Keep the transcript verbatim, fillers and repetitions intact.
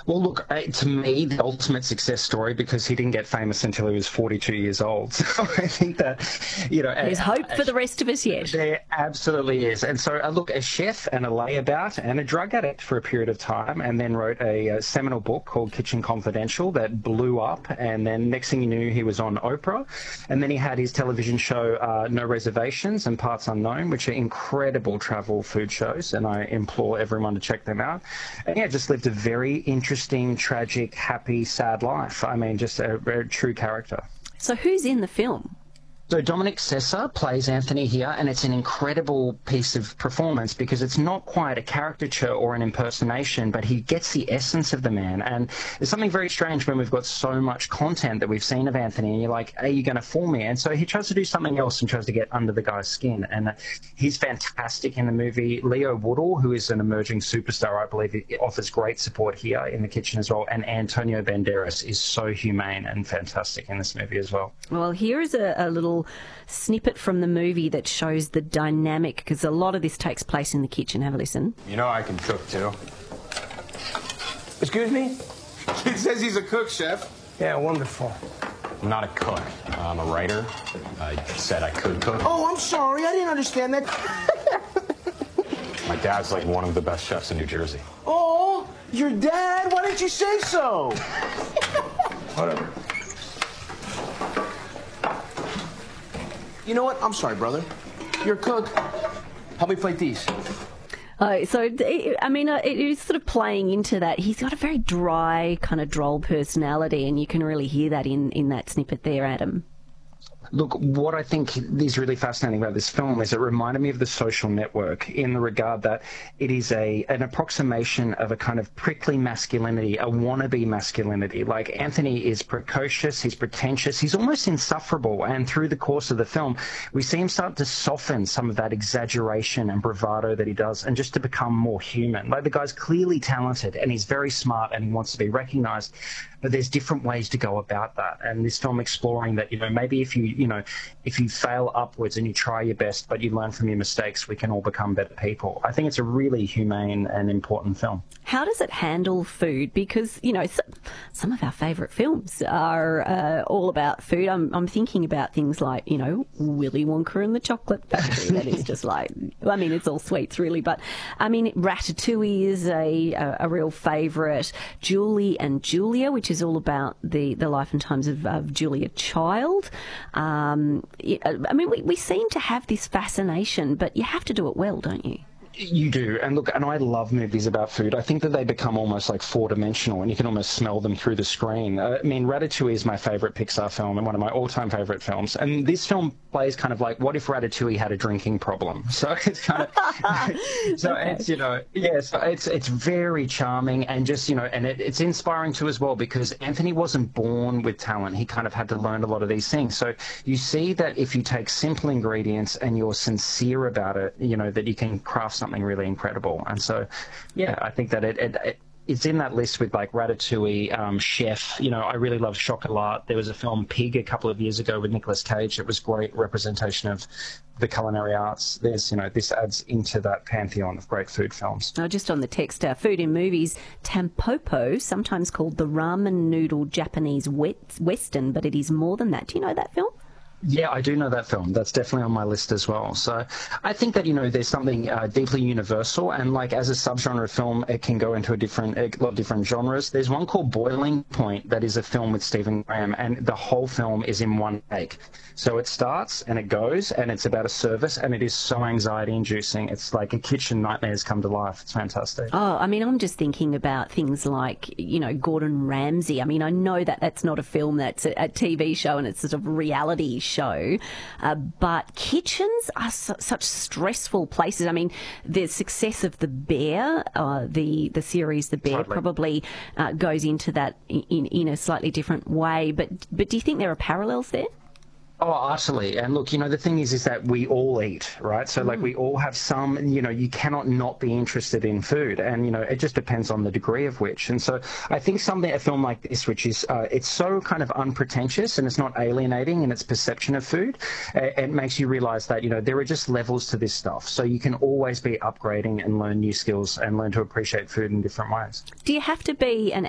Well, look, uh, to me, the ultimate success story, because he didn't get famous until he was forty-two years old. So I think that, you know... There's uh, hope uh, for the rest of us yet. There absolutely is. And so, uh, look, a chef and a layabout and a drug addict for a period of time, and then wrote a, a seminal book called Kitchen Confidential that blew up, and then next thing you knew, he was on Oprah. And then he had his television show, uh, No Reservations and Parts Unknown, which are incredible travel food shows, and I implore everyone to check them out. And yeah, just lived a very interesting, tragic, happy, sad life. I mean, just a, a true character. So who's in the film? So Dominic Sessa plays Anthony here, and it's an incredible piece of performance because it's not quite a caricature or an impersonation, but he gets the essence of the man. And there's something very strange when we've got so much content that we've seen of Anthony, and you're like, are you going to fool me? And so he tries to do something else and tries to get under the guy's skin. And he's fantastic in the movie. Leo Woodall, who is an emerging superstar, I believe, he offers great support here in the kitchen as well. And Antonio Banderas is so humane and fantastic in this movie as well. Well, here is a, a little snippet from the movie that shows the dynamic, because a lot of this takes place in the kitchen. Have a listen. You know I can cook too. Excuse me? He says he's a cook, chef. Yeah, wonderful. I'm not a cook. I'm a writer. I said I could cook. Oh, I'm sorry. I didn't understand that. My dad's like one of the best chefs in New Jersey. Oh, your dad? Why didn't you say so? Whatever. You know what? I'm sorry, brother. You're a cook. Help me plate these. Uh, so, I mean, uh, it is sort of playing into that. He's got a very dry, kind of droll personality, and you can really hear that in, in that snippet there, Adam. Look, what I think is really fascinating about this film is it reminded me of The Social Network in the regard that it is a an approximation of a kind of prickly masculinity, a wannabe masculinity. Like, Anthony is precocious, he's pretentious, he's almost insufferable, and through the course of the film, we see him start to soften some of that exaggeration and bravado that he does, and just to become more human. Like, the guy's clearly talented, and he's very smart, and he wants to be recognised, but there's different ways to go about that. And this film exploring that, you know, maybe if you, you know, if you fail upwards and you try your best, but you learn from your mistakes, we can all become better people. I think it's a really humane and important film. How does it handle food? Because, you know, some of our favourite films are uh, all about food. I'm, I'm thinking about things like, you know, Willy Wonka and the Chocolate Factory. That is just like, I mean, it's all sweets really, but I mean, Ratatouille is a, a, a real favourite. Julie and Julia, which is all about the, the life and times of, of Julia Child. Um, I mean, we, we seem to have this fascination, but you have to do it well, don't you? You do. And look, and I love movies about food. I think that they become almost like four-dimensional, and you can almost smell them through the screen. Uh, I mean, Ratatouille is my favourite Pixar film and one of my all-time favourite films. And this film plays kind of like, what if Ratatouille had a drinking problem? So it's kind of, so okay. it's, you know, yeah, so it's, it's very charming, and just, you know, and it, it's inspiring too as well, because Anthony wasn't born with talent. He kind of had to learn a lot of these things. So you see that if you take simple ingredients and you're sincere about it, you know, that you can craft something something really incredible. And so, yeah, I think that it, it, it it's in that list with like Ratatouille, um, Chef. You know, I really love Chocolat. There was a film Pig a couple of years ago with Nicolas Cage. It was great representation of the culinary arts. There's, you know, this adds into that pantheon of great food films. Now, just on the text, uh, food in movies, Tampopo, sometimes called the ramen noodle Japanese wet, Western, but it is more than that. Do you know that film? Yeah, I do know that film. That's definitely on my list as well. So I think that, you know, there's something uh, deeply universal, and like as a subgenre of film, it can go into a different, a lot of different genres. There's one called Boiling Point that is a film with Stephen Graham, and the whole film is in one take. So it starts and it goes, and it's about a service, and it is so anxiety-inducing. It's like a kitchen nightmares come to life. It's fantastic. Oh, I mean, I'm just thinking about things like, you know, Gordon Ramsay. I mean, I know that that's not a film, that's a, a T V show, and it's sort of reality show, uh, but kitchens are su- such stressful places. I mean, the success of The Bear, uh, the the series The Bear, totally. probably uh, goes into that in in a slightly different way. But but do you think there are parallels there? Oh, utterly. And look, you know, the thing is, is that we all eat, right? So, mm. like, we all have some, you know, you cannot not be interested in food. And, you know, it just depends on the degree of which. And so I think something, a film like this, which is, uh, it's so kind of unpretentious and it's not alienating in its perception of food, it, it makes you realize that, you know, there are just levels to this stuff. So you can always be upgrading and learn new skills and learn to appreciate food in different ways. Do you have to be an